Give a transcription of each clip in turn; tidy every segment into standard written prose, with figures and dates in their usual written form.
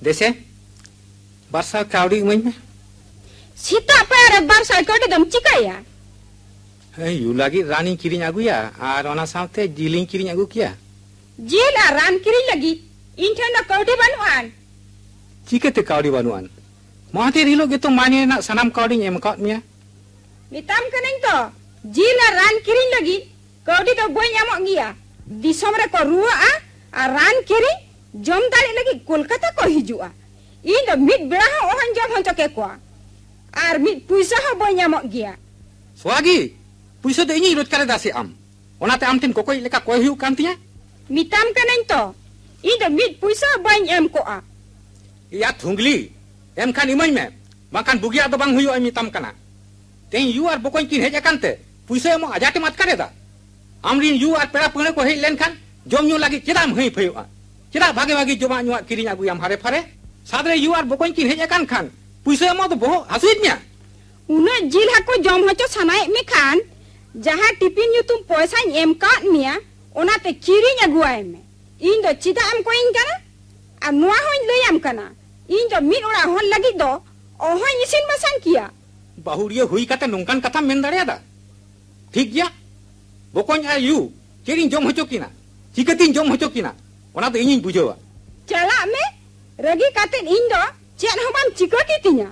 देसे बारसा कावड़ी इमाኝ में सीता पर बारसा कावड़ी दम चिकाया यू लगी रानी किरिंग आगुया और ओना साथे जिलिंग किरिंग आगु किया जिल आ रान किरिंग लगी इन ठेन कावड़ी बानुआन चिकेते कावड़ी बानुआन महाते हिलो गे तो माने ना सनाम कावड़ी एम काट मिया मिताम कनें तो जिल आ रान किरिंग लगी कावड़ी तो बोई नामक गिया दिसम रे को रुआ आ रान किरिंग जम दारे लगी कोलकाता को हिजुआ इन द मिट बेड़ा हो ओहन जम हन चके को आर मिट पुइसा हो बोई नामक गिया स्वागी पुइसा दे इनी रोज करे दासे आम ओनाते आम टिन कोकोई लेका कोई हिउ कान तिया मिताम कनें तो इन द मिट पुइसा बाई एम को आ या थुंगली एम खान इमाኝ में बाखान बुगिया दो बांग हुयो मिताम कना तें यू आर बकोई किन हेज अकानते पुइसा एमो आजाटे मत करे दा आमरिन यू आर पेड़ा पेड़े को हेज लेन खान जम न्यू लागी चेदाम हई फयोआ चेदा भागे भागे जमा न्यू किरिंग आगुयाम हारे फारे सादरे यू आर बकोई किन हेज अकान खान पुइसा एमो तो बहो हसुइत मिया उना जिल हाको जम हचो सनाय में खान जहां टिफिन यू तुम पैसा एम काट मिया ओनाते किरिंग आगुआय में इन दो चिदा आम कोइन कना आ नुआ होइन लयम कना इन दो मिन ओरा होन लगी दो ओहन इसिन बसान किया बाहुरिया हुई काते नोंकान कथा मेन दाड़ेयादा ठीक गया बकोई आ यू किरिंग जम हचो किना चिकतिन जम हचो किना ओना तो इनिन बुझावा चला में रगी काते इन दो चेन हमान चिकती तिया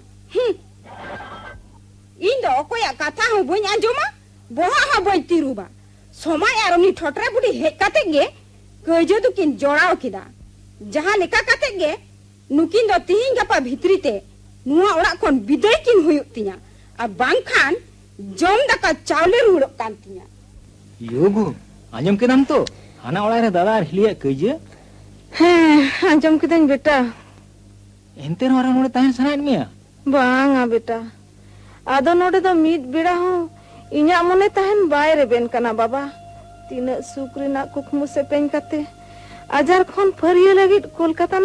इन दो कोया कथा हो बोई आंजोमा बोहा हो बोई तिरुबा समय आरमनी ठोटरे बुडी हे काते गे कजो दुकिन जोड़ाव किदा जहां लेका काते गे नुकिन दो तिहिं गपा भितरीते नुआ ओड़ा कोन बिदाय किन हुयुक तिया आ बांखान जम दाका चावले रुड़क कान तिया योगु आंजम केनाम तो हाना ओड़ा रे दादा हिलिया कइजे आंजम किदेन बेटा एनते नोरा नोडे ताहेन सनाइन मिया बांगा बेटा आदो नोडे दो मीत बेड़ा हो इन्या मने ताहेन बाय रे बेन कना बाबा तीन सुकरी ना कुकमु से पेन काते आजार खन फरिया लगी कोलकाता